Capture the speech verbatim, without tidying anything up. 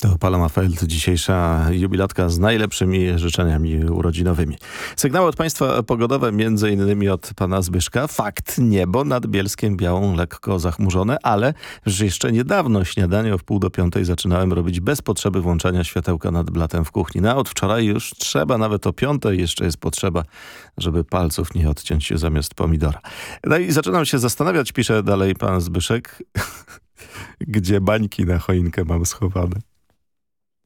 To Paloma Feld, dzisiejsza jubilatka z najlepszymi życzeniami urodzinowymi. Sygnały od państwa pogodowe, między innymi od pana Zbyszka. Fakt, niebo nad Bielskiem Białą lekko zachmurzone, ale że jeszcze niedawno śniadanie o wpół do piątej zaczynałem robić bez potrzeby włączania światełka nad blatem w kuchni. No, od wczoraj już trzeba, nawet o piątej jeszcze jest potrzeba, żeby palców nie odciąć się zamiast pomidora. No i zaczynam się zastanawiać, pisze dalej pan Zbyszek, gdzie bańki na choinkę mam schowane.